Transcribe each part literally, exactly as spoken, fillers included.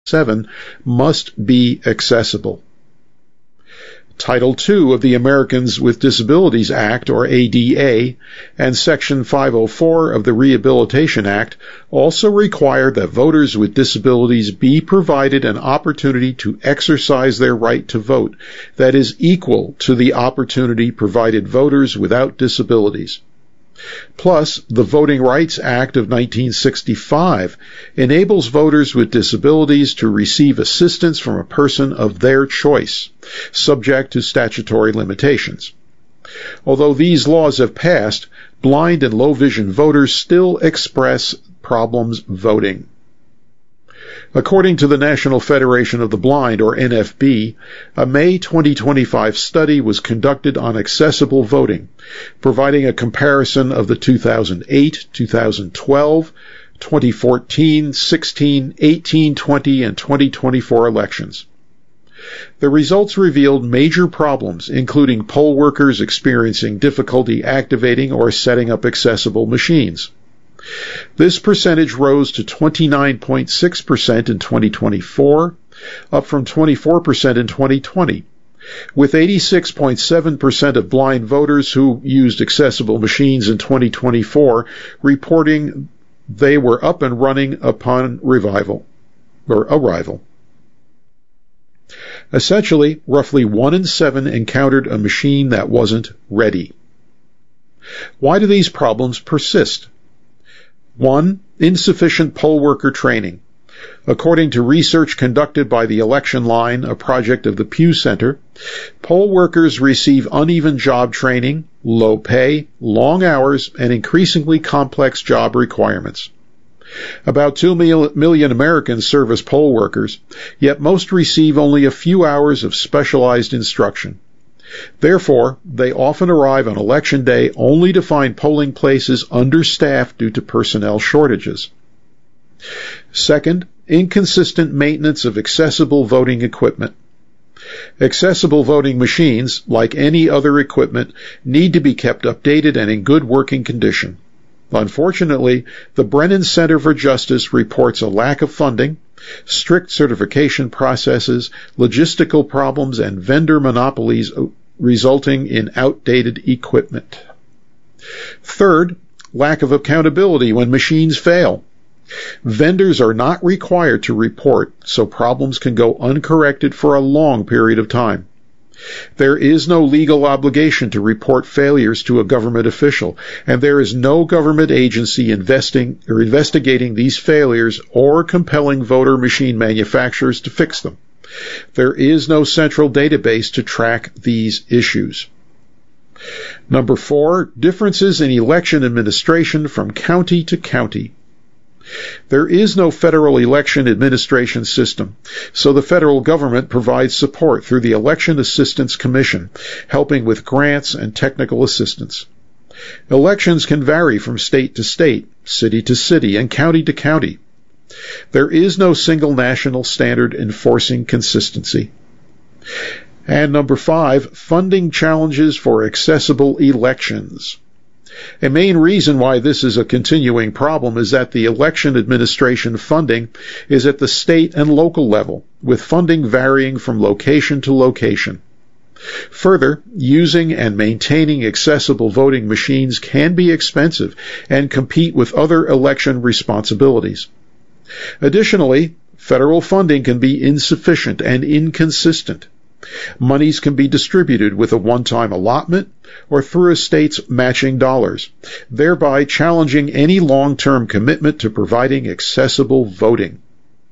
seven must be accessible. Title two of the Americans with Disabilities Act, or A D A, and Section five oh four of the Rehabilitation Act also require that voters with disabilities be provided an opportunity to exercise their right to vote that is equal to the opportunity provided voters without disabilities. Plus, the Voting Rights Act of nineteen sixty-five enables voters with disabilities to receive assistance from a person of their choice, subject to statutory limitations. Although these laws have passed, blind and low vision voters still express problems voting. According to the National Federation of the Blind, or N F B, a May twenty twenty-five study was conducted on accessible voting, providing a comparison of the two thousand eight, two thousand twelve, twenty fourteen, sixteen, eighteen, twenty, and twenty twenty-four elections. The results revealed major problems, including poll workers experiencing difficulty activating or setting up accessible machines. This percentage rose to twenty-nine point six percent in twenty twenty-four, up from twenty-four percent in twenty twenty, with eighty-six point seven percent of blind voters who used accessible machines in twenty twenty-four reporting they were up and running upon revival or arrival. Essentially, roughly one in seven encountered a machine that wasn't ready. Why do these problems persist? One, insufficient poll worker training. According to research conducted by the Election Line, a project of the Pew Center, poll workers receive uneven job training, low pay, long hours, and increasingly complex job requirements. About two million Americans serve as poll workers, yet most receive only a few hours of specialized instruction. Therefore, they often arrive on Election Day only to find polling places understaffed due to personnel shortages. Second, inconsistent maintenance of accessible voting equipment. Accessible voting machines, like any other equipment, need to be kept updated and in good working condition. Unfortunately, the Brennan Center for Justice reports a lack of funding, strict certification processes, logistical problems, and vendor monopolies resulting in outdated equipment. Third, lack of accountability when machines fail. Vendors are not required to report, so problems can go uncorrected for a long period of time. There is no legal obligation to report failures to a government official, and there is no government agency investing or investigating these failures or compelling voter machine manufacturers to fix them. There is no central database to track these issues. Number four, differences in election administration from county to county. There is no federal election administration system, so the federal government provides support through the Election Assistance Commission, helping with grants and technical assistance. Elections can vary from state to state, city to city, and county to county. There is no single national standard enforcing consistency. And number five, funding challenges for accessible elections. A main reason why this is a continuing problem is that the election administration funding is at the state and local level, with funding varying from location to location. Further, using and maintaining accessible voting machines can be expensive and compete with other election responsibilities. Additionally, federal funding can be insufficient and inconsistent. Monies can be distributed with a one-time allotment or through a state's matching dollars, thereby challenging any long-term commitment to providing accessible voting.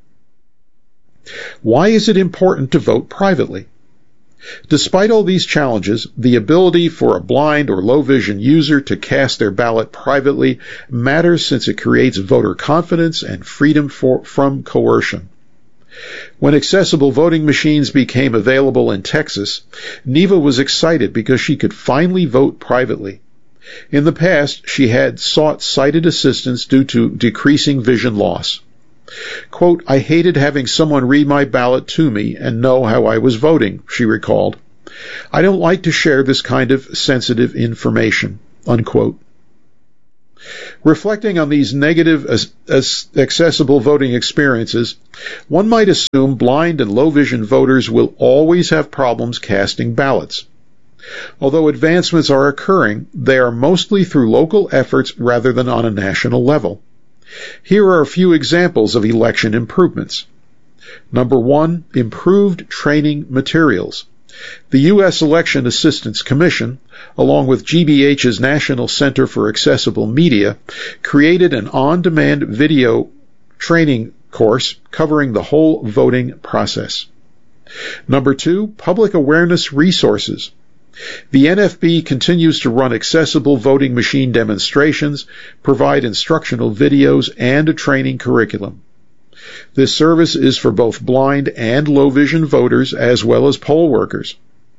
Why is it important to vote privately? Despite all these challenges, the ability for a blind or low-vision user to cast their ballot privately matters since it creates voter confidence and freedom for, from coercion. When accessible voting machines became available in Texas, Neva was excited because she could finally vote privately. In the past, she had sought sighted assistance due to decreasing vision loss. Quote, "I hated having someone read my ballot to me and know how I was voting," she recalled. "I don't like to share this kind of sensitive information." Unquote. Reflecting on these negative as, as accessible voting experiences, one might assume blind and low vision voters will always have problems casting ballots. Although advancements are occurring, they are mostly through local efforts rather than on a national level. Here are a few examples of election improvements. Number one, improved training materials. The U S Election Assistance Commission, along with G B H's National Center for Accessible Media, created an on-demand video training course covering the whole voting process. Number two, public awareness resources. The N F B continues to run accessible voting machine demonstrations, provide instructional videos, and a training curriculum. This service is for both blind and low vision voters as well as poll workers.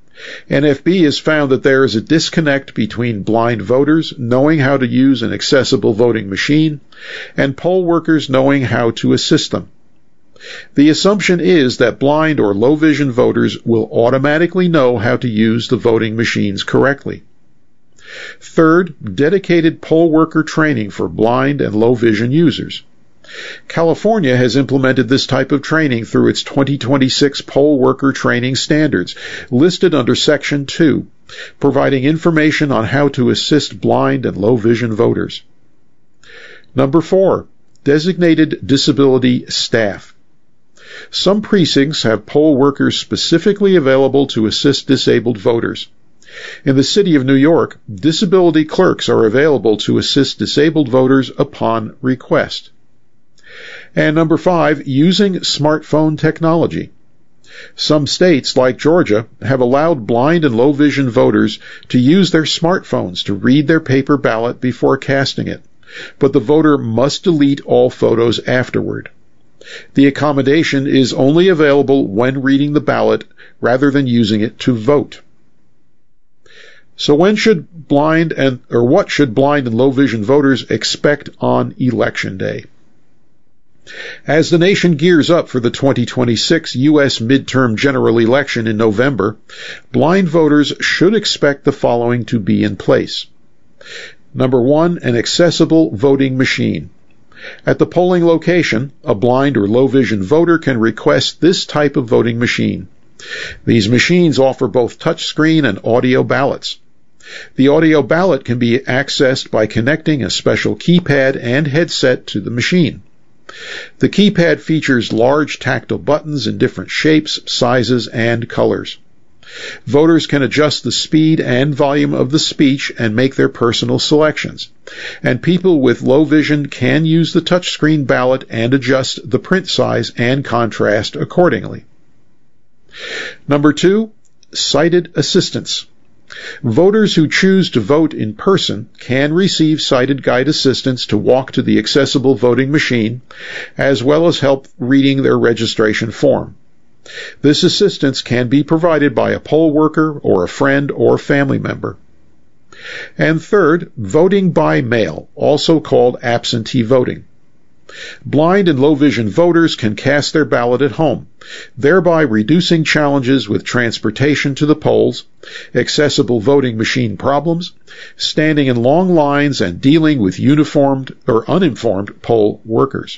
N F B has found that there is a disconnect between blind voters knowing how to use an accessible voting machine and poll workers knowing how to assist them. The assumption is that blind or low vision voters will automatically know how to use the voting machines correctly. Third, dedicated poll worker training for blind and low vision users. California has implemented this type of training through its twenty twenty-six poll worker training standards, listed under Section two, providing information on how to assist blind and low vision voters. Number four, designated disability staff. Some precincts have poll workers specifically available to assist disabled voters. In the city of New York, disability clerks are available to assist disabled voters upon request. And number five, using smartphone technology. Some states, like Georgia, have allowed blind and low vision voters to use their smartphones to read their paper ballot before casting it, but the voter must delete all photos afterward. The accommodation is only available when reading the ballot rather than using it to vote. So when should blind and, or what should blind and low vision voters expect on Election Day? As the nation gears up for the twenty twenty-six U S midterm general election in November, blind voters should expect the following to be in place. Number one, an accessible voting machine. At the polling location, a blind or low vision voter can request this type of voting machine. These machines offer both touchscreen and audio ballots. The audio ballot can be accessed by connecting a special keypad and headset to the machine. The keypad features large tactile buttons in different shapes, sizes, and colors. Voters can adjust the speed and volume of the speech and make their personal selections, and people with low vision can use the touchscreen ballot and adjust the print size and contrast accordingly. Number two, sighted assistance. Voters who choose to vote in person can receive sighted guide assistance to walk to the accessible voting machine, as well as help reading their registration form. This assistance can be provided by a poll worker or a friend or family member. And third, voting by mail, also called absentee voting. Blind and low vision voters can cast their ballot at home, thereby reducing challenges with transportation to the polls, accessible voting machine problems, standing in long lines, and dealing with uniformed or uninformed poll workers.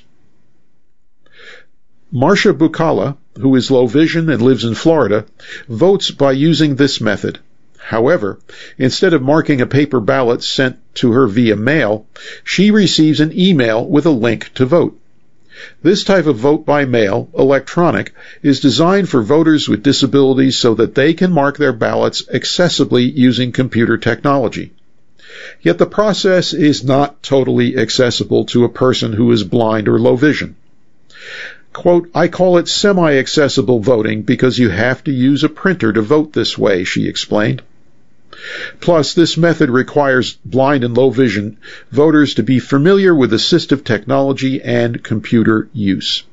Marcia Bucala, who is low vision and lives in Florida, votes by using this method. However, instead of marking a paper ballot sent to her via mail, she receives an email with a link to vote. This type of vote by mail, electronic, is designed for voters with disabilities so that they can mark their ballots accessibly using computer technology. Yet the process is not totally accessible to a person who is blind or low vision. Quote, I call it semi-accessible voting because you have to use a printer to vote this way, she explained. Plus, this method requires blind and low vision voters to be familiar with assistive technology and computer use.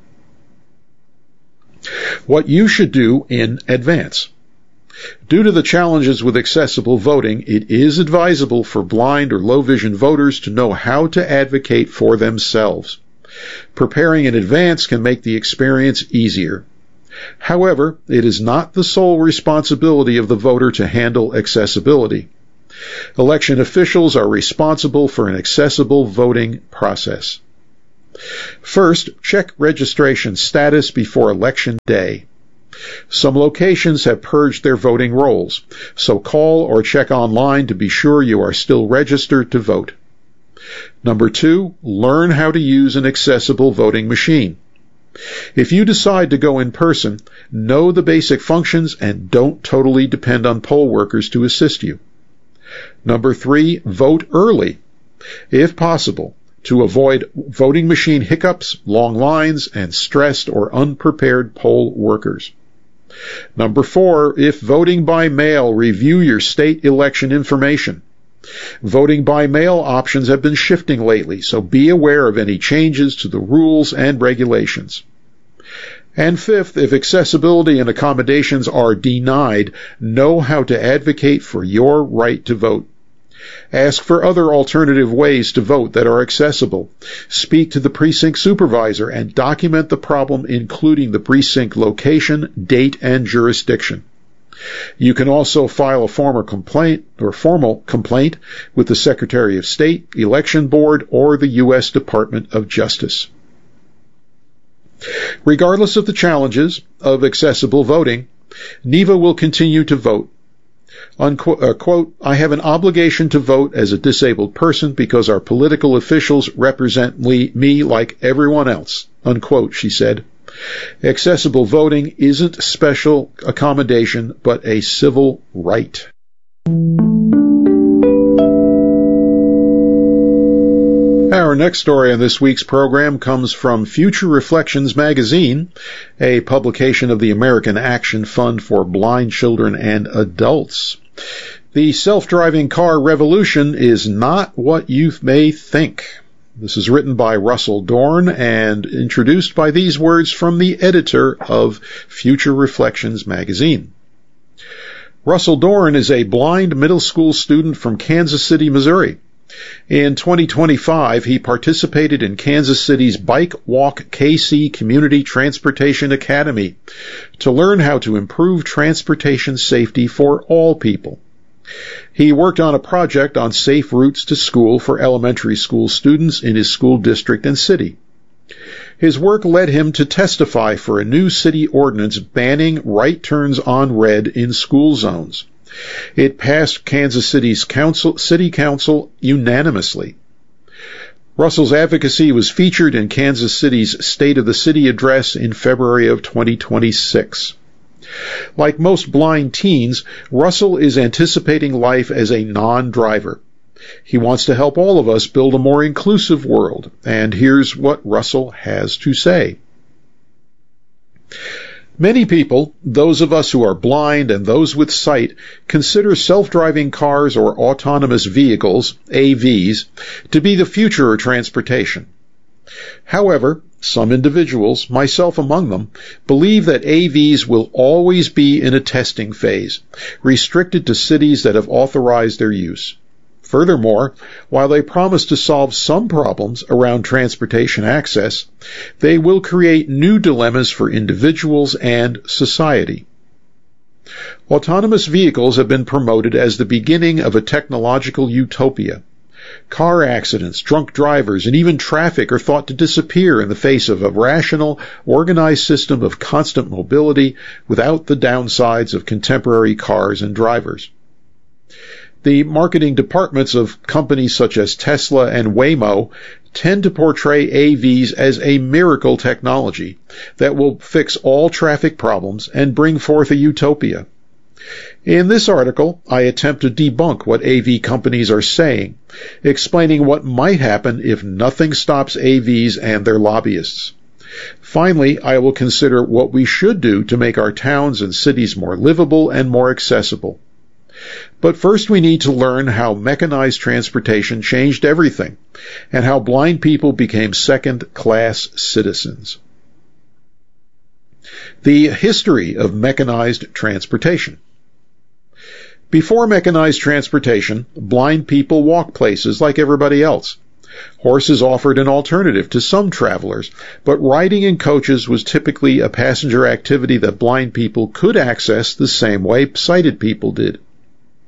What you should do in advance. Due to the challenges with accessible voting, it is advisable for blind or low vision voters to know how to advocate for themselves. Preparing in advance can make the experience easier. However, it is not the sole responsibility of the voter to handle accessibility. Election officials are responsible for an accessible voting process. First, check registration status before Election Day. Some locations have purged their voting rolls, so call or check online to be sure you are still registered to vote. Number two, learn how to use an accessible voting machine. If you decide to go in person, know the basic functions and don't totally depend on poll workers to assist you. Number three, vote early, if possible, to avoid voting machine hiccups, long lines, and stressed or unprepared poll workers. Number four, if voting by mail, review your state election information. Voting by mail options have been shifting lately, so be aware of any changes to the rules and regulations. And fifth, if accessibility and accommodations are denied, know how to advocate for your right to vote. Ask for other alternative ways to vote that are accessible. Speak to the precinct supervisor and document the problem, including the precinct location, date, and jurisdiction. You can also file a formal complaint or formal complaint with the Secretary of State, Election Board, or the U S Department of Justice. Regardless of the challenges of accessible voting, NEVA will continue to vote. Unquote, uh, quote, I have an obligation to vote as a disabled person because our political officials represent me, me like everyone else, unquote, she said. Accessible voting isn't special accommodation, but a civil right. Our next story on this week's program comes from Future Reflections magazine, a publication of the American Action Fund for Blind Children and Adults. The self-driving car revolution is not what you may think. This is written by Russell Dorn and introduced by these words from the editor of Future Reflections magazine. Russell Dorn is a blind middle school student from Kansas City, Missouri. In twenty twenty-five, he participated in Kansas City's Bike Walk K C Community Transportation Academy to learn how to improve transportation safety for all people. He worked on a project on safe routes to school for elementary school students in his school district and city. His work led him to testify for a new city ordinance banning right turns on red in school zones. It passed Kansas City's council, city council unanimously. Russell's advocacy was featured in Kansas City's State of the City address in February of twenty twenty-six. Like most blind teens, Russell is anticipating life as a non-driver. He wants to help all of us build a more inclusive world, and here's what Russell has to say. Many people, those of us who are blind and those with sight, consider self-driving cars or autonomous vehicles, A Vs, to be the future of transportation. However, some individuals, myself among them, believe that A Vs will always be in a testing phase, restricted to cities that have authorized their use. Furthermore, while they promise to solve some problems around transportation access, they will create new dilemmas for individuals and society. Autonomous vehicles have been promoted as the beginning of a technological utopia. Car accidents, drunk drivers, and even traffic are thought to disappear in the face of a rational, organized system of constant mobility without the downsides of contemporary cars and drivers. The marketing departments of companies such as Tesla and Waymo tend to portray A Vs as a miracle technology that will fix all traffic problems and bring forth a utopia. In this article, I attempt to debunk what A V companies are saying, explaining what might happen if nothing stops A Vs and their lobbyists. Finally, I will consider what we should do to make our towns and cities more livable and more accessible. But first we need to learn how mechanized transportation changed everything, and how blind people became second-class citizens. The history of mechanized transportation. Before mechanized transportation, blind people walked places like everybody else. Horses offered an alternative to some travelers, but riding in coaches was typically a passenger activity that blind people could access the same way sighted people did.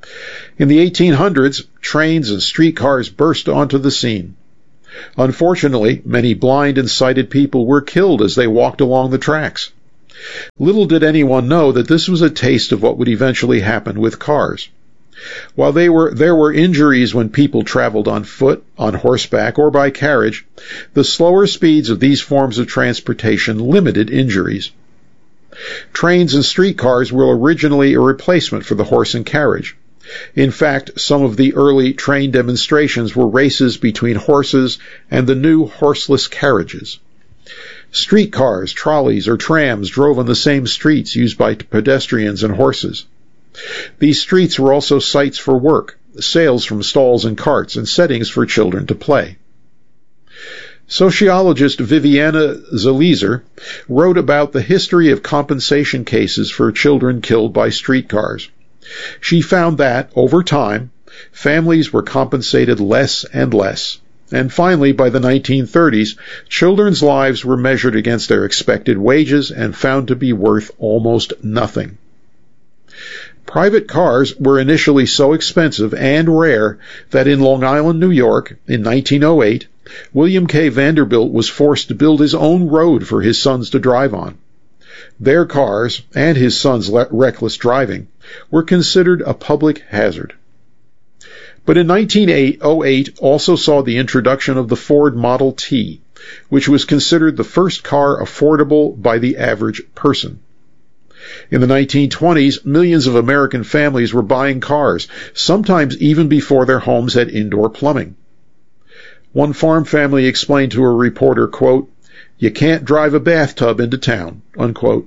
In the eighteen hundreds, trains and streetcars burst onto the scene. Unfortunately, many blind and sighted people were killed as they walked along the tracks. Little did anyone know that this was a taste of what would eventually happen with cars. While they were, there were injuries when people traveled on foot, on horseback, or by carriage, the slower speeds of these forms of transportation limited injuries. Trains and streetcars were originally a replacement for the horse and carriage. In fact, some of the early train demonstrations were races between horses and the new horseless carriages. Streetcars, trolleys, or trams drove on the same streets used by pedestrians and horses. These streets were also sites for work, sales from stalls and carts, and settings for children to play. Sociologist Viviana Zelizer wrote about the history of compensation cases for children killed by streetcars. She found that, over time, families were compensated less and less. And finally, by the nineteen thirties, children's lives were measured against their expected wages and found to be worth almost nothing. Private cars were initially so expensive and rare that in Long Island, New York, in nineteen oh eight, William K. Vanderbilt was forced to build his own road for his sons to drive on. Their cars, and his son's le- reckless driving, were considered a public hazard. But in nineteen oh eight also saw the introduction of the Ford Model T, which was considered the first car affordable by the average person. In the nineteen twenties, millions of American families were buying cars, sometimes even before their homes had indoor plumbing. One farm family explained to a reporter, quote, "You can't drive a bathtub into town," unquote.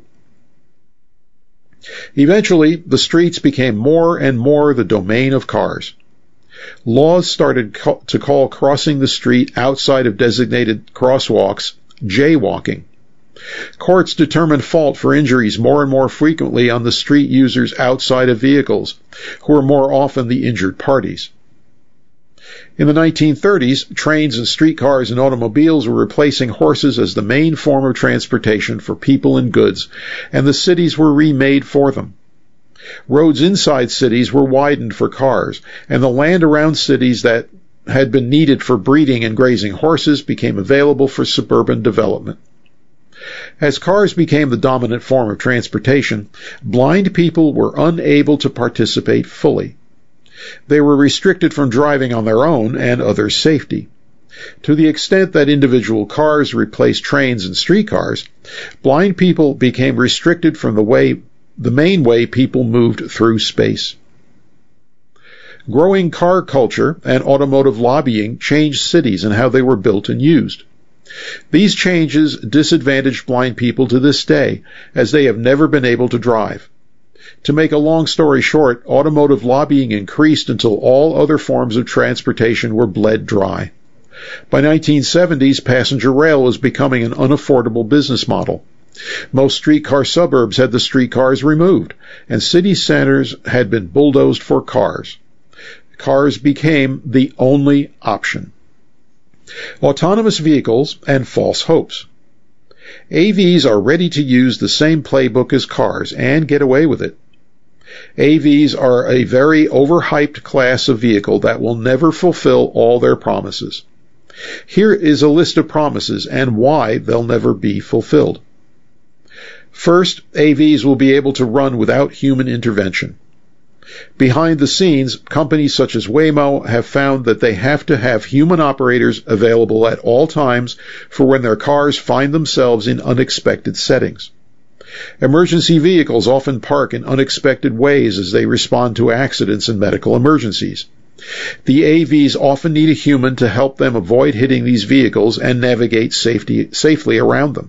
Eventually, the streets became more and more the domain of cars. Laws started co- to call crossing the street outside of designated crosswalks jaywalking. Courts determined fault for injuries more and more frequently on the street users outside of vehicles, who were more often the injured parties. In the nineteen thirties, trains and streetcars and automobiles were replacing horses as the main form of transportation for people and goods, and the cities were remade for them. Roads inside cities were widened for cars, and the land around cities that had been needed for breeding and grazing horses became available for suburban development. As cars became the dominant form of transportation, blind people were unable to participate fully. They were restricted from driving on their own and others' safety. To the extent that individual cars replaced trains and streetcars, blind people became restricted from the way, the main way people moved through space. Growing car culture and automotive lobbying changed cities and how they were built and used. These changes disadvantaged blind people to this day, as they have never been able to drive. To make a long story short, automotive lobbying increased until all other forms of transportation were bled dry. By nineteen seventies, passenger rail was becoming an unaffordable business model. Most streetcar suburbs had the streetcars removed, and city centers had been bulldozed for cars. Cars became the only option. Autonomous vehicles and false hopes. A Vs are ready to use the same playbook as cars and get away with it. A Vs are a very overhyped class of vehicle that will never fulfill all their promises. Here is a list of promises and why they'll never be fulfilled. First, A Vs will be able to run without human intervention. Behind the scenes, companies such as Waymo have found that they have to have human operators available at all times for when their cars find themselves in unexpected settings. Emergency vehicles often park in unexpected ways as they respond to accidents and medical emergencies. The A Vs often need a human to help them avoid hitting these vehicles and navigate safety, safely around them.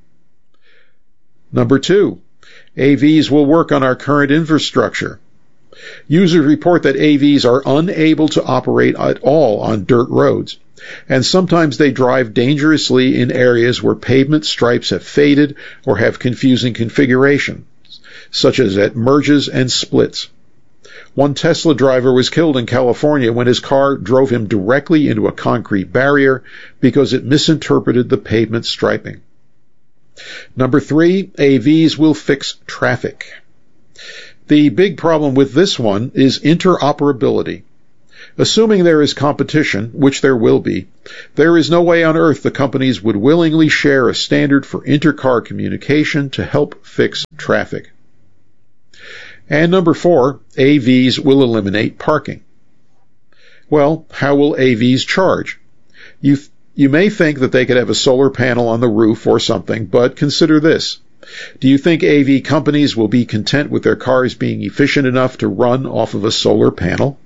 Number two, A Vs will work on our current infrastructure. Users report that A Vs are unable to operate at all on dirt roads, and sometimes they drive dangerously in areas where pavement stripes have faded or have confusing configurations, such as at merges and splits. One Tesla driver was killed in California when his car drove him directly into a concrete barrier because it misinterpreted the pavement striping. Number three, A Vs will fix traffic. The big problem with this one is interoperability. Assuming there is competition, which there will be, there is no way on earth the companies would willingly share a standard for inter-car communication to help fix traffic. And number four, A Vs will eliminate parking. Well, how will A Vs charge? You, you may think that they could have a solar panel on the roof or something, but consider this. Do you think A V companies will be content with their cars being efficient enough to run off of a solar panel?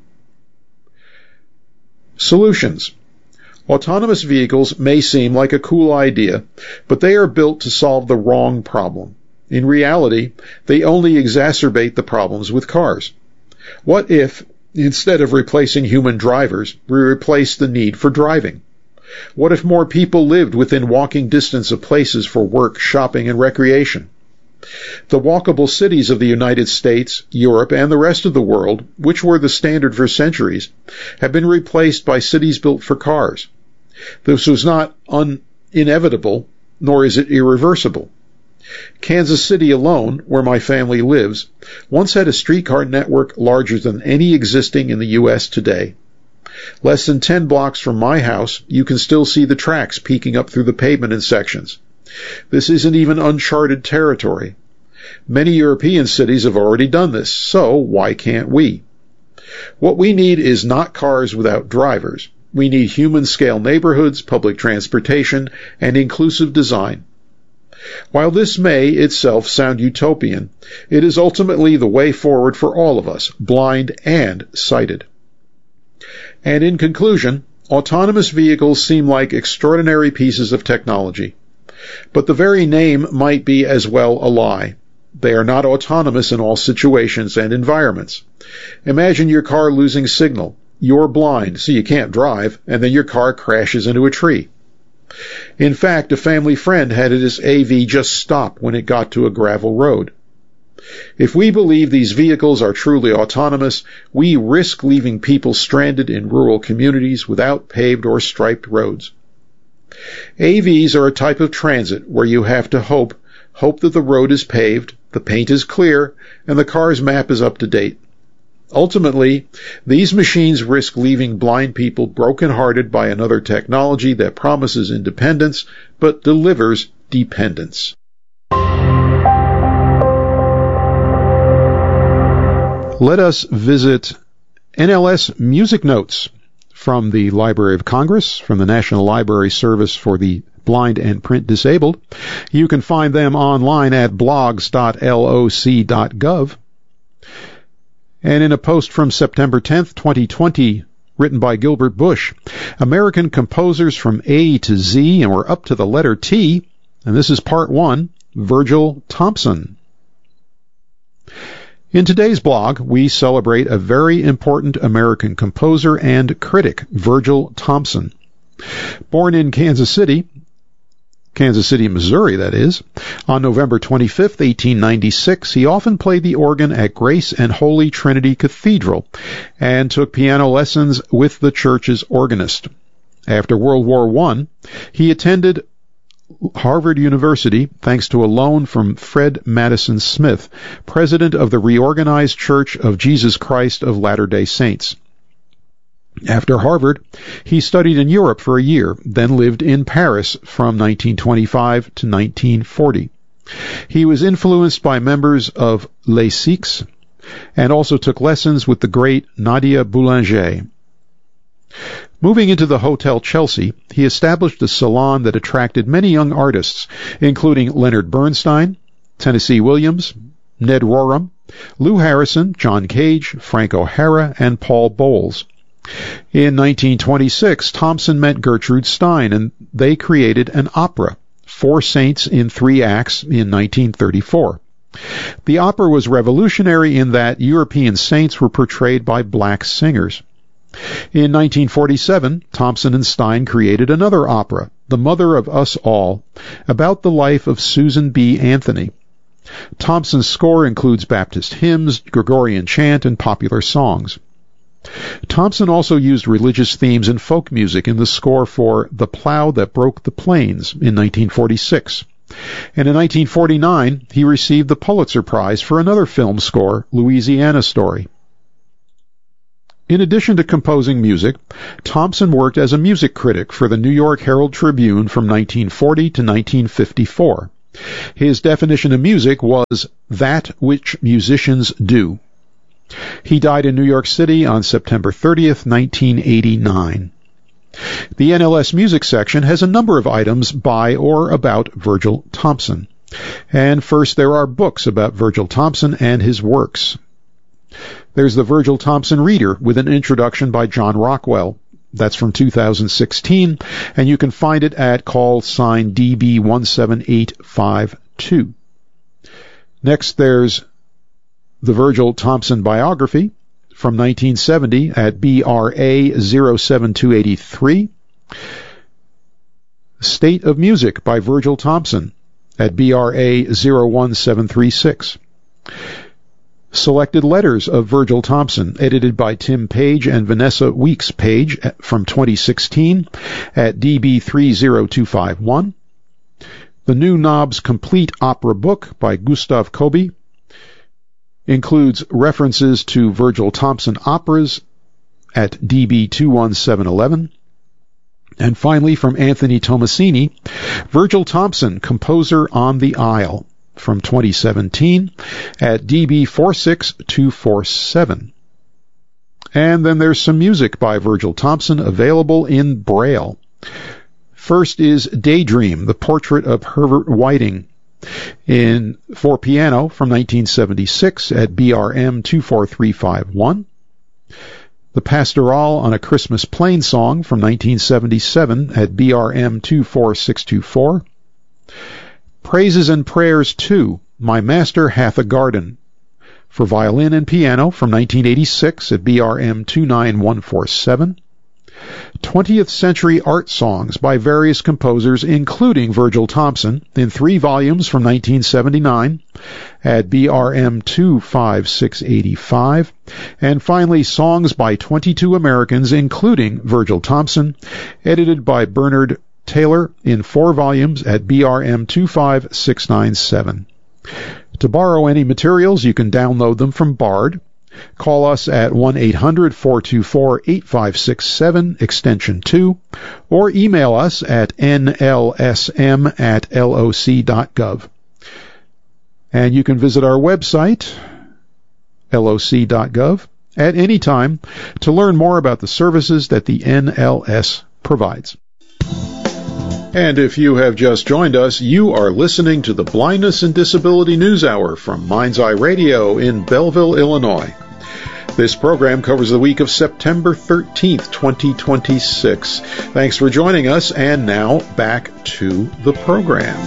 Solutions. Autonomous vehicles may seem like a cool idea, but they are built to solve the wrong problem. In reality, they only exacerbate the problems with cars. What if, instead of replacing human drivers, we replace the need for driving? What if more people lived within walking distance of places for work, shopping, and recreation? The walkable cities of the United States, Europe, and the rest of the world, which were the standard for centuries, have been replaced by cities built for cars. This was not un- inevitable, nor is it irreversible. Kansas City alone, where my family lives, once had a streetcar network larger than any existing in the U S today. Less than ten blocks from my house, you can still see the tracks peeking up through the pavement in sections. This isn't even uncharted territory. Many European cities have already done this, so why can't we? What we need is not cars without drivers. We need human-scale neighborhoods, public transportation, and inclusive design. While this may itself sound utopian, it is ultimately the way forward for all of us, blind and sighted. And in conclusion, autonomous vehicles seem like extraordinary pieces of technology. But the very name might be as well a lie. They are not autonomous in all situations and environments. Imagine your car losing signal. You're blind, so you can't drive, and then your car crashes into a tree. In fact, a family friend had his A V just stop when it got to a gravel road. If we believe these vehicles are truly autonomous, we risk leaving people stranded in rural communities without paved or striped roads. A Vs are a type of transit where you have to hope, hope that the road is paved, the paint is clear, and the car's map is up to date. Ultimately, these machines risk leaving blind people brokenhearted by another technology that promises independence but delivers dependence. Let us visit N L S Music Notes from the Library of Congress, from the National Library Service for the Blind and Print Disabled. You can find them online at blogs dot L O C dot gov. And in a post from September tenth, twenty twenty, written by Gilbert Bush, American composers from A to Z, and we're up to the letter T, and this is part one, Virgil Thomson. In today's blog, we celebrate a very important American composer and critic, Virgil Thomson. Born in Kansas City, Kansas City, Missouri, that is, on November twenty-fifth, eighteen ninety-six, he often played the organ at Grace and Holy Trinity Cathedral and took piano lessons with the church's organist. After World War One, he attended Harvard University thanks to a loan from Fred Madison Smith, president of the Reorganized Church of Jesus Christ of Latter-day Saints. After Harvard, he studied in Europe for a year, then lived in Paris from nineteen twenty-five to nineteen forty. He was influenced by members of Les Sikhs and also took lessons with the great Nadia Boulanger. Moving into the Hotel Chelsea, he established a salon that attracted many young artists, including Leonard Bernstein, Tennessee Williams, Ned Rorem, Lou Harrison, John Cage, Frank O'Hara, and Paul Bowles. In nineteen twenty-six, Thomson met Gertrude Stein, and they created an opera, Four Saints in Three Acts, in nineteen thirty-four. The opera was revolutionary in that European saints were portrayed by black singers. In nineteen forty-seven, Thomson and Stein created another opera, The Mother of Us All, about the life of Susan B. Anthony. Thomson's score includes Baptist hymns, Gregorian chant, and popular songs. Thomson also used religious themes and folk music in the score for The Plow That Broke the Plains in nineteen forty-six, And in nineteen forty-nine, he received the Pulitzer Prize for another film score, Louisiana Story. In addition to composing music, Thompson worked as a music critic for the New York Herald Tribune from nineteen forty to nineteen fifty-four. His definition of music was that which musicians do. He died in New York City on September thirtieth, nineteen eighty-nine. The N L S Music section has a number of items by or about Virgil Thompson. And first, there are books about Virgil Thompson and his works. There's the Virgil Thompson Reader with an introduction by John Rockwell. That's from two thousand sixteen, and you can find it at call sign D B one seven eight five two. Next, there's the Virgil Thompson Biography from nineteen seventy at B R A zero seven two eight three. State of Music by Virgil Thompson at B R A zero one seven three six. Selected Letters of Virgil Thompson, edited by Tim Page and Vanessa Weeks Page from twenty sixteen at D B three zero two five one. The New Knobs Complete Opera Book by Gustav Kobe includes references to Virgil Thompson operas at D B two one seven one one. And finally, from Anthony Tomasini, Virgil Thompson, Composer on the Isle, from twenty seventeen at D B four six two four seven. And then there's some music by Virgil Thompson available in Braille. First is Daydream, the portrait of Herbert Whiting, in for piano from nineteen seventy-six at B R M two four three five one. The Pastoral on a Christmas Plain Song from nineteen seventy-seven at B R M two four six two four. Praises and Prayers two, My Master Hath a Garden, for violin and piano from nineteen eighty-six at B R M two nine one four seven. twentieth Century Art Songs by various composers, including Virgil Thompson, in three volumes from nineteen seventy-nine at B R M two five six eight five. And finally, Songs by twenty-two Americans, including Virgil Thompson, edited by Bernard Taylor in four volumes at B R M two five six nine seven. To borrow any materials, you can download them from Bard. Call us at one eight hundred four two four eight five six seven, extension two, or email us at N L S M at L O C dot gov. And you can visit our website, L O C dot gov, at any time to learn more about the services that the N L S provides. And if you have just joined us, you are listening to the Blindness and Disability News Hour from Mind's Eye Radio in Belleville, Illinois. This program covers the week of September thirteenth, twenty twenty-six. Thanks for joining us, and now back to the program.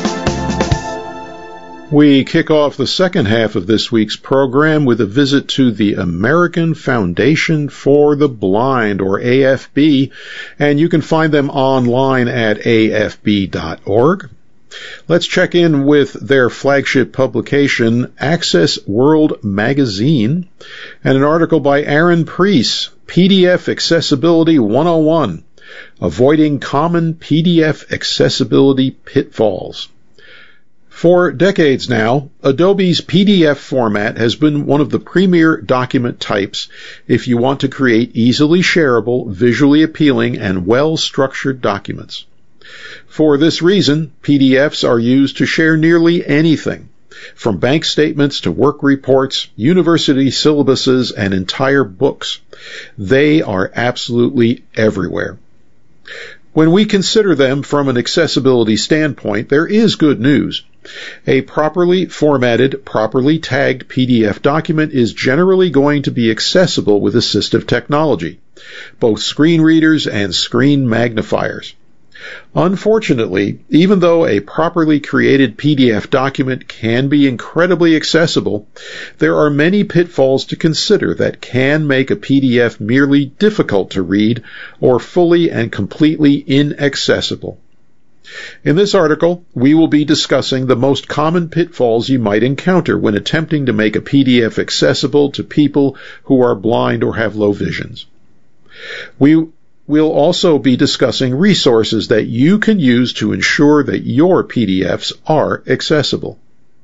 We kick off the second half of this week's program with a visit to the American Foundation for the Blind, or A F B, and you can find them online at A F B dot org. Let's check in with their flagship publication, Access World Magazine, and an article by Aaron Preece, P D F Accessibility one oh one, Avoiding Common P D F Accessibility Pitfalls. For decades now, Adobe's P D F format has been one of the premier document types if you want to create easily shareable, visually appealing, and well-structured documents. For this reason, P D Fs are used to share nearly anything, from bank statements to work reports, university syllabuses, and entire books. They are absolutely everywhere. When we consider them from an accessibility standpoint, there is good news. A properly formatted, properly tagged P D F document is generally going to be accessible with assistive technology, both screen readers and screen magnifiers. Unfortunately, even though a properly created P D F document can be incredibly accessible, there are many pitfalls to consider that can make a P D F merely difficult to read or fully and completely inaccessible. In this article, we will be discussing the most common pitfalls you might encounter when attempting to make a P D F accessible to people who are blind or have low visions. We we'll also be discussing resources that you can use to ensure that your P D Fs are accessible.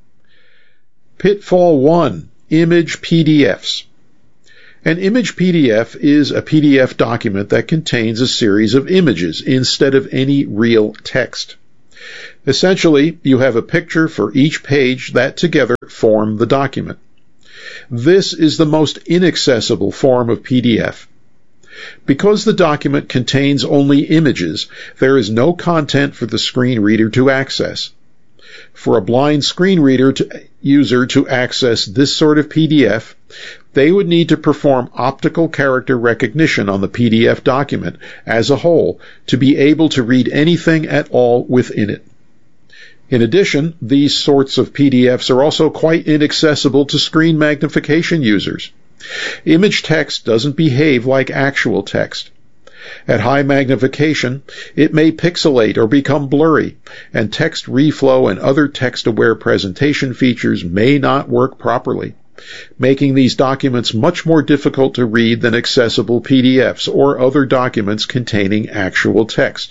Pitfall one. Image P D Fs. An image P D F is a P D F document that contains a series of images instead of any real text. Essentially, you have a picture for each page that together form the document. This is the most inaccessible form of P D F. Because the document contains only images, there is no content for the screen reader to access. For a blind screen reader to, user to access this sort of P D F, they would need to perform optical character recognition on the P D F document as a whole to be able to read anything at all within it. In addition, these sorts of P D Fs are also quite inaccessible to screen magnification users. Image text doesn't behave like actual text. At high magnification, it may pixelate or become blurry, and text reflow and other text-aware presentation features may not work properly, making these documents much more difficult to read than accessible P D Fs or other documents containing actual text.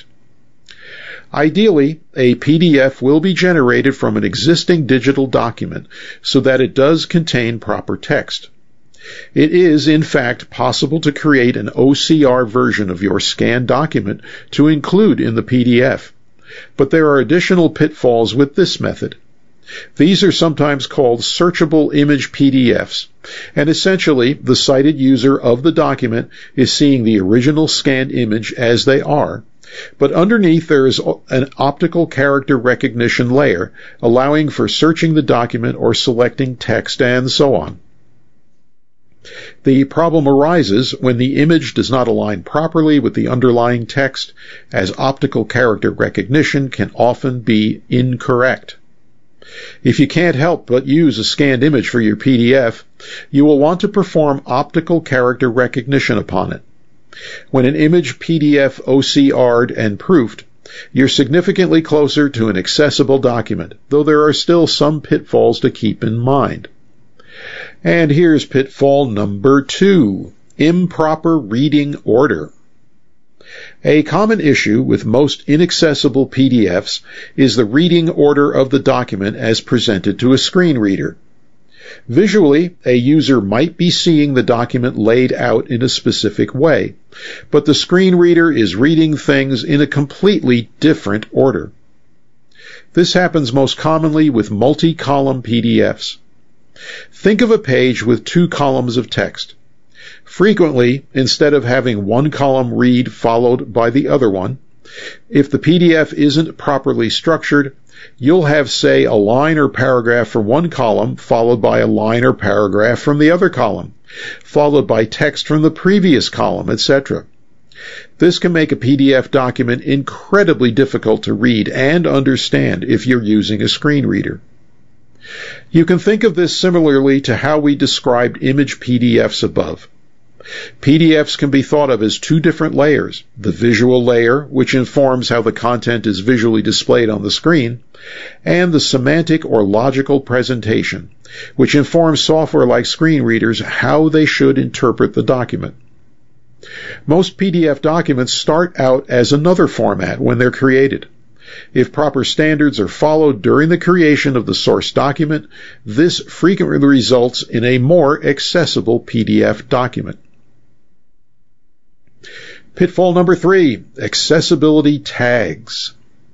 Ideally, a P D F will be generated from an existing digital document so that it does contain proper text. It is, in fact, possible to create an O C R version of your scanned document to include in the P D F, but there are additional pitfalls with this method. These are sometimes called searchable image P D Fs, and essentially the sighted user of the document is seeing the original scanned image as they are, but underneath there is an optical character recognition layer, allowing for searching the document or selecting text and so on. The problem arises when the image does not align properly with the underlying text, as optical character recognition can often be incorrect. If you can't help but use a scanned image for your P D F, you will want to perform optical character recognition upon it. When an image P D F O C R'd and proofed, you're significantly closer to an accessible document, though there are still some pitfalls to keep in mind. And here's pitfall number two, improper reading order. A common issue with most inaccessible P D Fs is the reading order of the document as presented to a screen reader. Visually, a user might be seeing the document laid out in a specific way, but the screen reader is reading things in a completely different order. This happens most commonly with multi-column P D Fs. Think of a page with two columns of text. Frequently, instead of having one column read followed by the other one, if the P D F isn't properly structured, you'll have, say, a line or paragraph from one column followed by a line or paragraph from the other column, followed by text from the previous column, et cetera. This can make a P D F document incredibly difficult to read and understand if you're using a screen reader. You can think of this similarly to how we described image P D Fs above. P D Fs can be thought of as two different layers, the visual layer, which informs how the content is visually displayed on the screen, and the semantic or logical presentation, which informs software like screen readers how they should interpret the document. Most P D F documents start out as another format when they're created. If proper standards are followed during the creation of the source document, this frequently results in a more accessible P D F document. Pitfall number three, accessibility tags.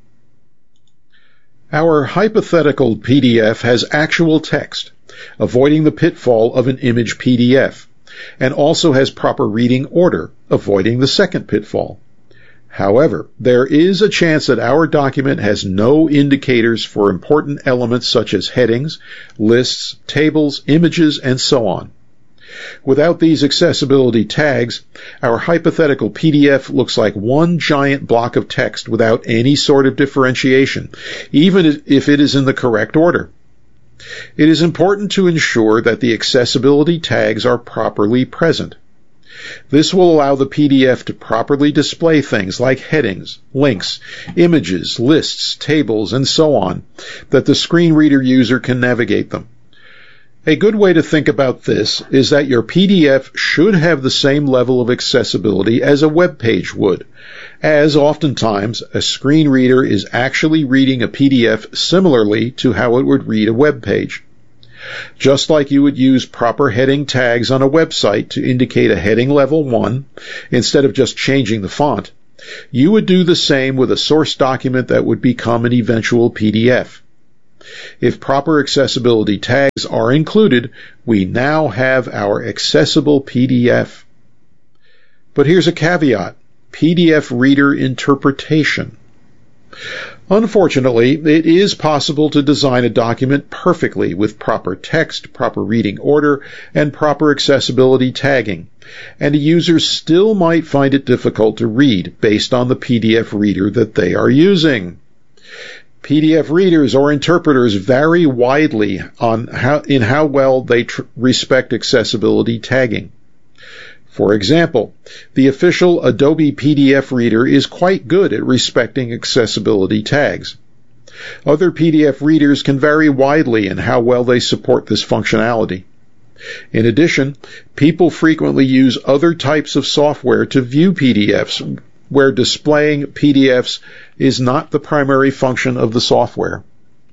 Our hypothetical P D F has actual text, avoiding the pitfall of an image P D F, and also has proper reading order, avoiding the second pitfall. However, there is a chance that our document has no indicators for important elements such as headings, lists, tables, images, and so on. Without these accessibility tags, our hypothetical P D F looks like one giant block of text without any sort of differentiation, even if it is in the correct order. It is important to ensure that the accessibility tags are properly present. This will allow the P D F to properly display things like headings, links, images, lists, tables, and so on, that the screen reader user can navigate them. A good way to think about this is that your P D F should have the same level of accessibility as a web page would, as oftentimes a screen reader is actually reading a P D F similarly to how it would read a web page. Just like you would use proper heading tags on a website to indicate a heading level one instead of just changing the font, you would do the same with a source document that would become an eventual P D F. If proper accessibility tags are included, we now have our accessible P D F. But here's a caveat: P D F reader interpretation. Unfortunately, it is possible to design a document perfectly with proper text, proper reading order, and proper accessibility tagging, and a user still might find it difficult to read based on the P D F reader that they are using. P D F readers or interpreters vary widely on how, in how well they tr- respect accessibility tagging. For example, the official Adobe P D F reader is quite good at respecting accessibility tags. Other P D F readers can vary widely in how well they support this functionality. In addition, people frequently use other types of software to view P D Fs, where displaying P D Fs is not the primary function of the software.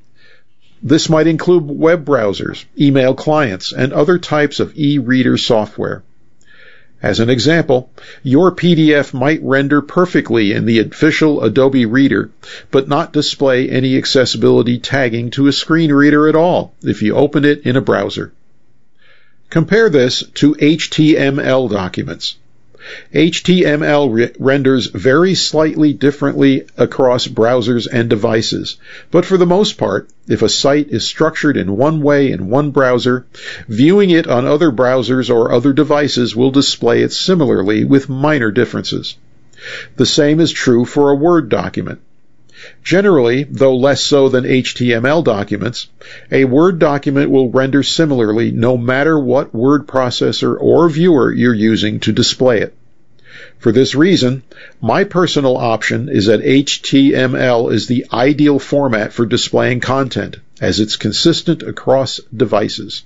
This might include web browsers, email clients, and other types of e-reader software. As an example, your P D F might render perfectly in the official Adobe Reader, but not display any accessibility tagging to a screen reader at all if you open it in a browser. Compare this to H T M L documents. H T M L re- renders very slightly differently across browsers and devices, but for the most part, if a site is structured in one way in one browser, viewing it on other browsers or other devices will display it similarly with minor differences. The same is true for a Word document. Generally, though less so than H T M L documents, a Word document will render similarly no matter what word processor or viewer you're using to display it. For this reason, my personal option is that H T M L is the ideal format for displaying content, as it's consistent across devices.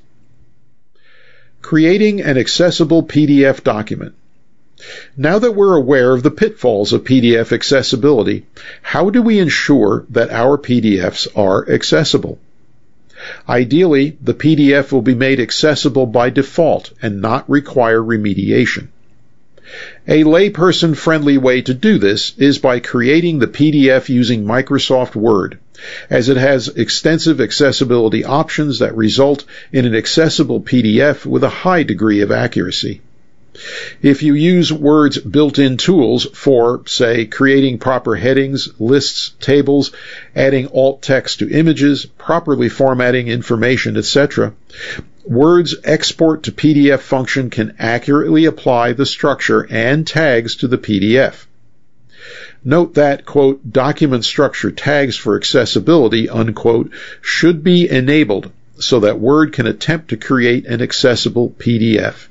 Creating an accessible P D F document. Now that we're aware of the pitfalls of P D F accessibility, how do we ensure that our P D Fs are accessible? Ideally, the P D F will be made accessible by default and not require remediation. A layperson-friendly way to do this is by creating the P D F using Microsoft Word, as it has extensive accessibility options that result in an accessible P D F with a high degree of accuracy. If you use Word's built-in tools for, say, creating proper headings, lists, tables, adding alt text to images, properly formatting information, et cetera, Word's export to P D F function can accurately apply the structure and tags to the P D F. Note that, quote, document structure tags for accessibility, unquote, should be enabled so that Word can attempt to create an accessible P D F.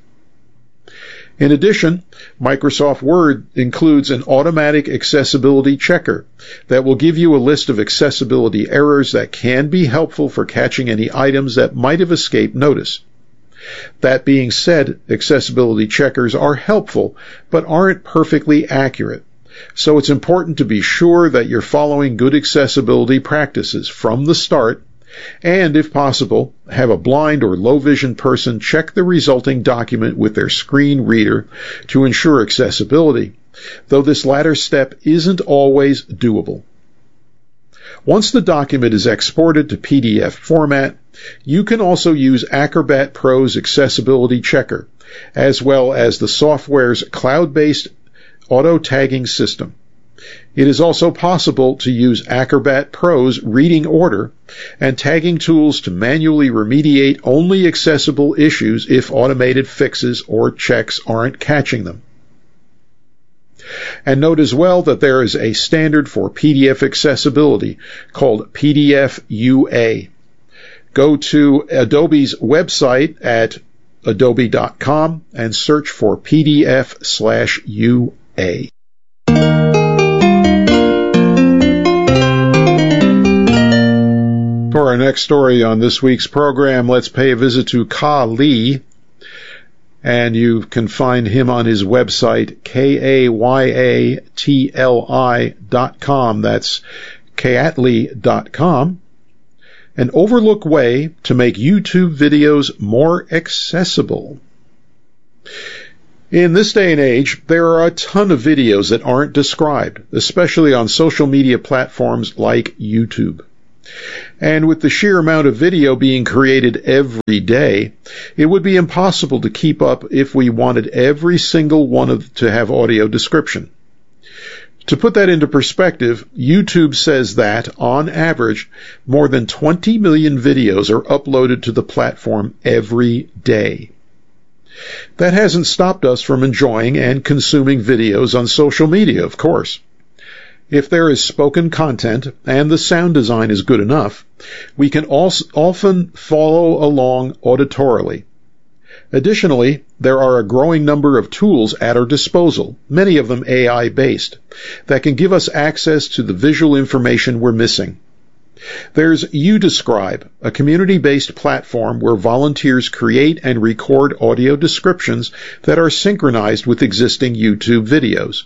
In addition, Microsoft Word includes an automatic accessibility checker that will give you a list of accessibility errors that can be helpful for catching any items that might have escaped notice. That being said, accessibility checkers are helpful, but aren't perfectly accurate. So it's important to be sure that you're following good accessibility practices from the start, and, if possible, have a blind or low-vision person check the resulting document with their screen reader to ensure accessibility, though this latter step isn't always doable. Once the document is exported to P D F format, you can also use Acrobat Pro's Accessibility Checker, as well as the software's cloud-based auto-tagging system. It is also possible to use Acrobat Pro's reading order and tagging tools to manually remediate only accessible issues if automated fixes or checks aren't catching them. And note as well that there is a standard for P D F accessibility called P D F U A. Go to Adobe's website at adobe dot com and search for P D F slash U A. For our next story on this week's program, let's pay a visit to Ka Lee, and you can find him on his website, K A Y A T L I dot com. That's kayatli dot com. An overlooked way to make YouTube videos more accessible. In this day and age, there are a ton of videos that aren't described, especially on social media platforms like YouTube. And with the sheer amount of video being created every day, it would be impossible to keep up if we wanted every single one of to have audio description. To put that into perspective, YouTube says that, on average, more than twenty million videos are uploaded to the platform every day. That hasn't stopped us from enjoying and consuming videos on social media, of course. If there is spoken content and the sound design is good enough, we can also often follow along auditorily. Additionally, there are a growing number of tools at our disposal, many of them A I-based, that can give us access to the visual information we're missing. There's YouDescribe, a community-based platform where volunteers create and record audio descriptions that are synchronized with existing YouTube videos.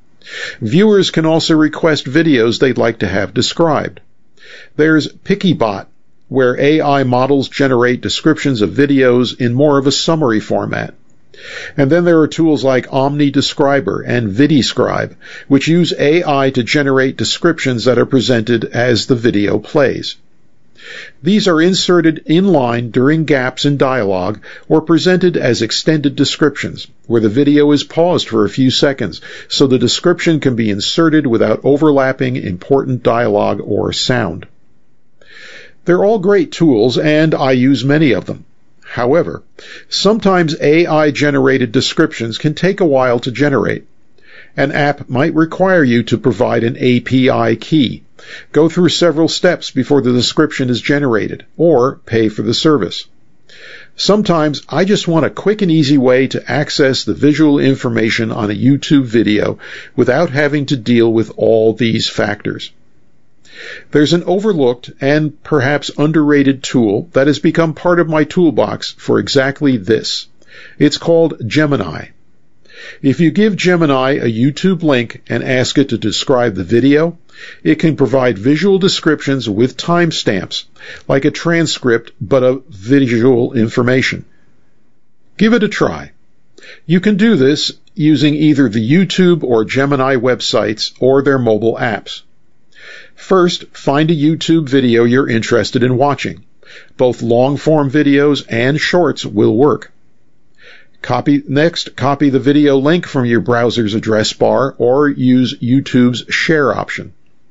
Viewers can also request videos they'd like to have described. There's Pickiebot, where A I models generate descriptions of videos in more of a summary format. And then there are tools like OmniDescriber and VidiScribe, which use A I to generate descriptions that are presented as the video plays. These are inserted in line during gaps in dialogue or presented as extended descriptions, where the video is paused for a few seconds so the description can be inserted without overlapping important dialogue or sound. They're all great tools, and I use many of them. However, sometimes A I-generated descriptions can take a while to generate. An app might require you to provide an A P I key, go through several steps before the description is generated, or pay for the service. Sometimes I just want a quick and easy way to access the visual information on a YouTube video without having to deal with all these factors. There's an overlooked and perhaps underrated tool that has become part of my toolbox for exactly this. It's called Gemini. If you give Gemini a YouTube link and ask it to describe the video, it can provide visual descriptions with timestamps, like a transcript but of visual information. Give it a try. You can do this using either the YouTube or Gemini websites or their mobile apps. First, find a YouTube video you're interested in watching. Both long-form videos and shorts will work. Copy, next, copy the video link from your browser's address bar or use YouTube's share option.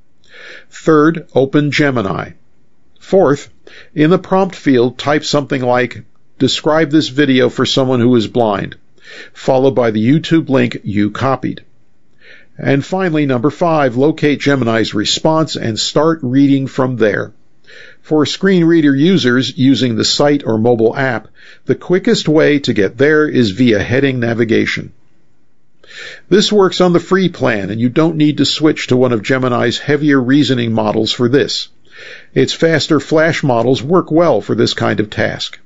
Third, open Gemini. Fourth, in the prompt field, type something like, "Describe this video for someone who is blind," followed by the YouTube link you copied. And finally, number five, locate Gemini's response and start reading from there. For screen reader users using the site or mobile app, the quickest way to get there is via heading navigation. This works on the free plan, and you don't need to switch to one of Gemini's heavier reasoning models for this. Its faster flash models work well for this kind of task.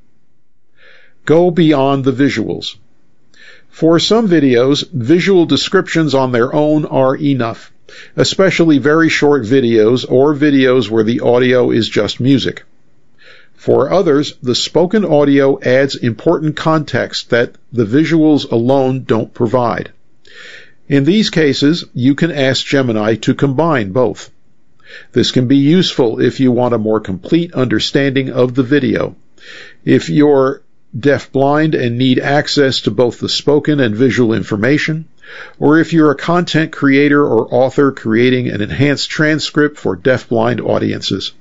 Go beyond the visuals. For some videos, visual descriptions on their own are enough, especially very short videos or videos where the audio is just music. For others, the spoken audio adds important context that the visuals alone don't provide. In these cases, you can ask Gemini to combine both. This can be useful if you want a more complete understanding of the video. If you're deaf-blind and need access to both the spoken and visual information, or if you're a content creator or author creating an enhanced transcript for deaf-blind audiences.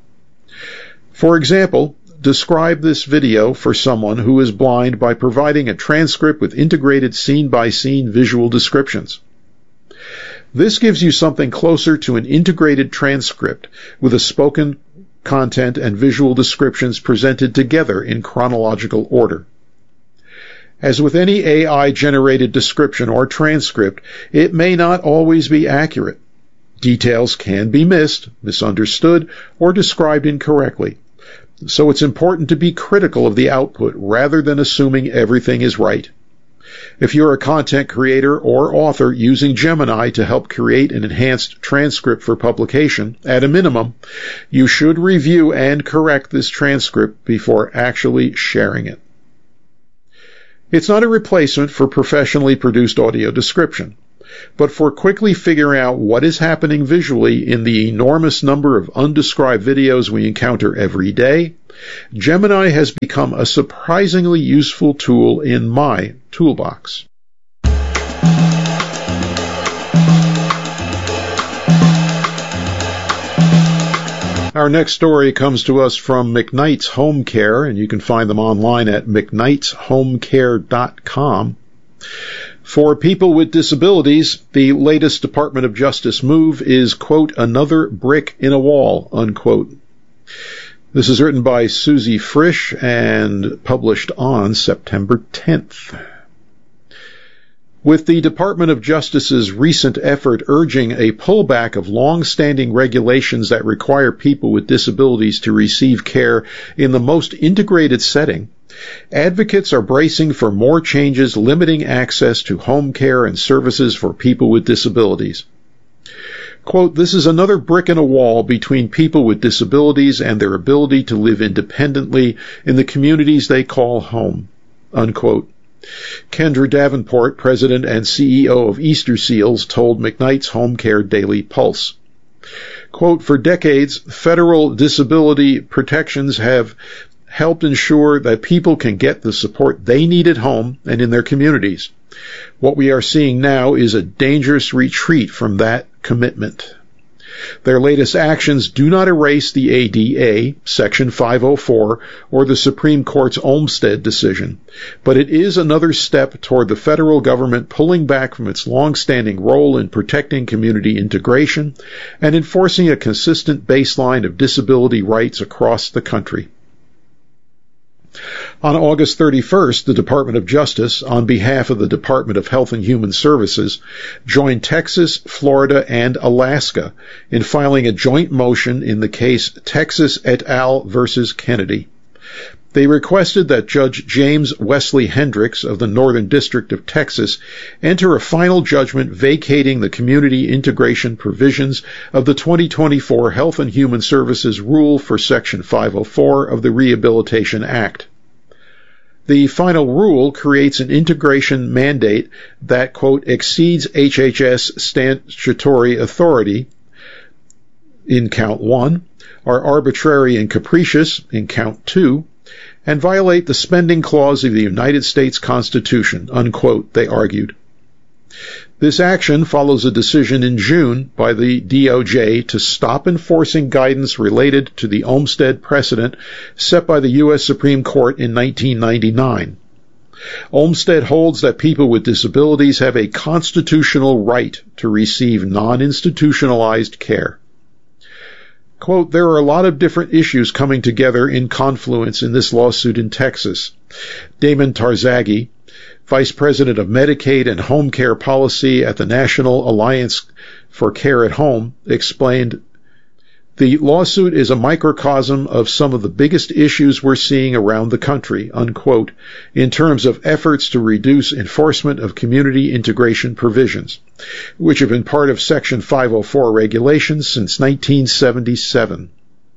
For example, describe this video for someone who is blind by providing a transcript with integrated scene-by-scene visual descriptions. This gives you something closer to an integrated transcript with a spoken content and visual descriptions presented together in chronological order. As with any A I-generated description or transcript, it may not always be accurate. Details can be missed, misunderstood, or described incorrectly. So it's important to be critical of the output rather than assuming everything is right. If you're a content creator or author using Gemini to help create an enhanced transcript for publication, at a minimum, you should review and correct this transcript before actually sharing it. It's not a replacement for professionally produced audio description, but for quickly figuring out what is happening visually in the enormous number of undescribed videos we encounter every day, Gemini has become a surprisingly useful tool in my toolbox. Our next story comes to us from McKnight's Home Care, and you can find them online at mcknights home care dot com. For people with disabilities, the latest Department of Justice move is, quote, another brick in a wall, unquote. This is written by Susie Frisch and published on September tenth. With the Department of Justice's recent effort urging a pullback of long-standing regulations that require people with disabilities to receive care in the most integrated setting, advocates are bracing for more changes limiting access to home care and services for people with disabilities. Quote, this is another brick in a wall between people with disabilities and their ability to live independently in the communities they call home, unquote. Kendra Davenport, president and C E O of Easter Seals, told McKnight's Home Care Daily Pulse. Quote, for decades, federal disability protections have helped ensure that people can get the support they need at home and in their communities. What we are seeing now is a dangerous retreat from that commitment. Their latest actions do not erase the A D A, Section five oh four, or the Supreme Court's Olmstead decision, but it is another step toward the federal government pulling back from its long-standing role in protecting community integration and enforcing a consistent baseline of disability rights across the country. On August thirty-first, the Department of Justice, on behalf of the Department of Health and Human Services, joined Texas, Florida, and Alaska in filing a joint motion in the case Texas et al. Versus Kennedy. They requested that Judge James Wesley Hendricks of the Northern District of Texas enter a final judgment vacating the community integration provisions of the twenty twenty-four Health and Human Services Rule for Section five oh four of the Rehabilitation Act. The final rule creates an integration mandate that, quote, exceeds H H S statutory authority in count one, are arbitrary and capricious in count two, and violate the spending clause of the United States Constitution, unquote, they argued. This action follows a decision in June by the D O J to stop enforcing guidance related to the Olmstead precedent set by the U S Supreme Court in nineteen ninety-nine. Olmstead holds that people with disabilities have a constitutional right to receive non-institutionalized care. Quote, there are a lot of different issues coming together in confluence in this lawsuit in Texas. Damon Tarzaghi, Vice President of Medicaid and Home Care Policy at the National Alliance for Care at Home, explained, the lawsuit is a microcosm of some of the biggest issues we're seeing around the country, unquote, in terms of efforts to reduce enforcement of community integration provisions, which have been part of Section five oh four regulations since nineteen seventy-seven.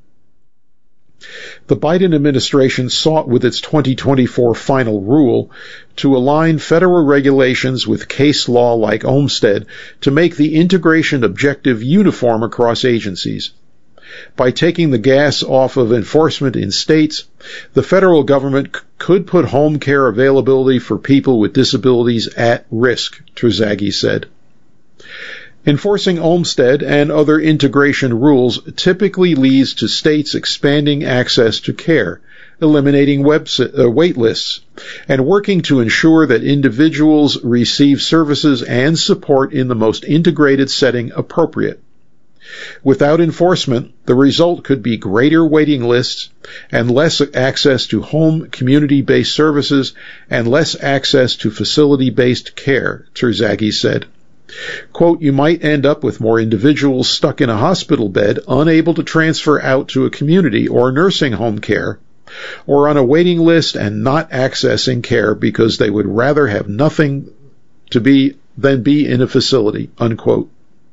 The Biden administration sought with its twenty twenty-four final rule to align federal regulations with case law like Olmstead to make the integration objective uniform across agencies. By taking the gas off of enforcement in states, the federal government c- could put home care availability for people with disabilities at risk, Tarzaghi said. Enforcing Olmstead and other integration rules typically leads to states expanding access to care, eliminating websi- uh, wait lists, and working to ensure that individuals receive services and support in the most integrated setting appropriate. Without enforcement, the result could be greater waiting lists and less access to home community-based services and less access to facility-based care, Tarzaghi said. Quote, you might end up with more individuals stuck in a hospital bed, unable to transfer out to a community or nursing home care, or on a waiting list and not accessing care because they would rather have nothing to be than be in a facility, unquote.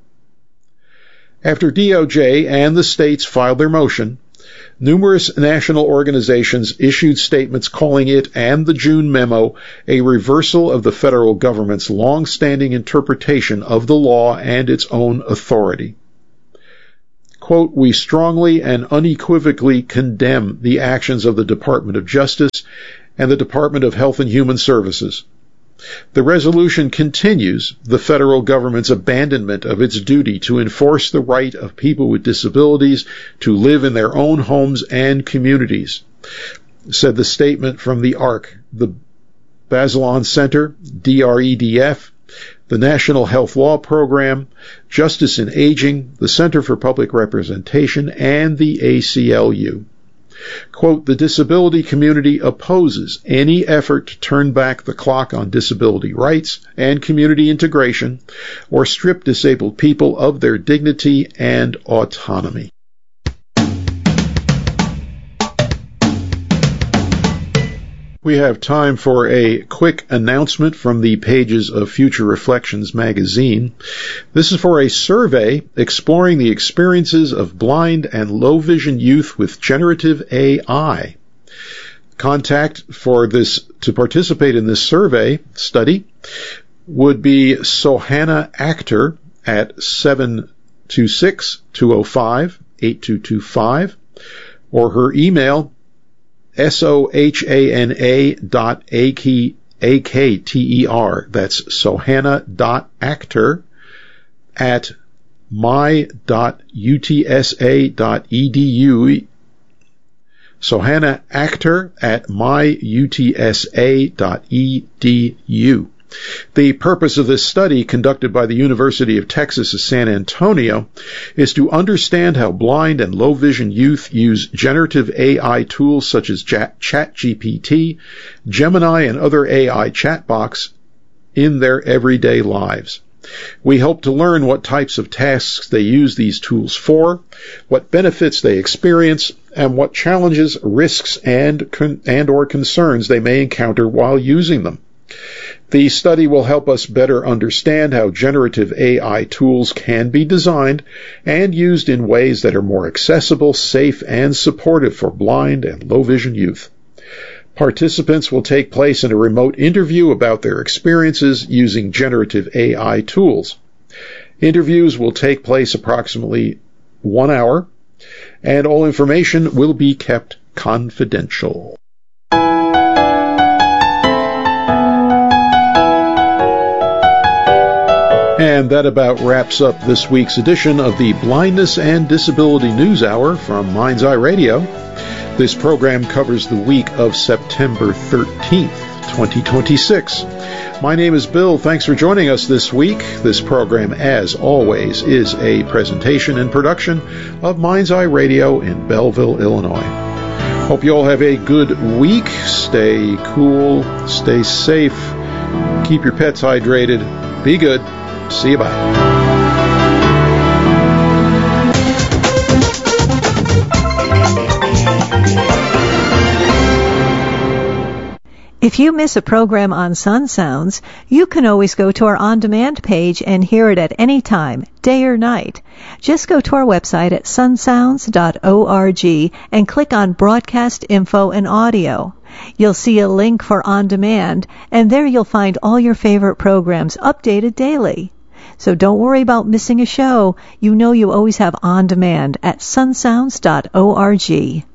After D O J and the states filed their motion, numerous national organizations issued statements calling it and the June memo a reversal of the federal government's long-standing interpretation of the law and its own authority. Quote, we strongly and unequivocally condemn the actions of the Department of Justice and the Department of Health and Human Services. The resolution continues the federal government's abandonment of its duty to enforce the right of people with disabilities to live in their own homes and communities, said the statement from the A R C, the Bazelon Center, D R E D F, the National Health Law Program, Justice in Aging, the Center for Public Representation, and the A C L U. Quote, the disability community opposes any effort to turn back the clock on disability rights and community integration or strip disabled people of their dignity and autonomy. We have time for a quick announcement from the pages of Future Reflections magazine. This is for a survey exploring the experiences of blind and low vision youth with generative A I. Contact for this to participate in this survey study would be Sohana Akhter at seven two six, two oh five, eight two two five or her email S O H A N A dot A K T E R. That's Sohana dot Akhter at my dot U T S A dot E D U. Sohana Akhter at my U T S A dot E D U. The purpose of this study, conducted by the University of Texas at San Antonio, is to understand how blind and low vision youth use generative A I tools such as ChatGPT, Gemini, and other A I chatbots in their everyday lives. We hope to learn what types of tasks they use these tools for, what benefits they experience, and what challenges, risks, and, con- and or concerns they may encounter while using them. The study will help us better understand how generative A I tools can be designed and used in ways that are more accessible, safe, and supportive for blind and low vision youth. Participants will take place in a remote interview about their experiences using generative A I tools. Interviews will take place approximately one hour, and all information will be kept confidential. And that about wraps up this week's edition of the Blindness and Disability News Hour from Mind's Eye Radio. This program covers the week of September thirteenth, twenty twenty-six. My name is Bill. Thanks for joining us this week. This program, as always, is a presentation and production of Mind's Eye Radio in Belleville, Illinois. Hope you all have a good week. Stay cool, stay safe, keep your pets hydrated, be good. See you, bye. If you miss a program on Sun Sounds, you can always go to our on-demand page and hear it at any time, day or night. Just go to our website at sun sounds dot org and click on Broadcast Info and Audio. You'll see a link for On Demand, and there you'll find all your favorite programs updated daily. So don't worry about missing a show. You know you always have On Demand at sun sounds dot org.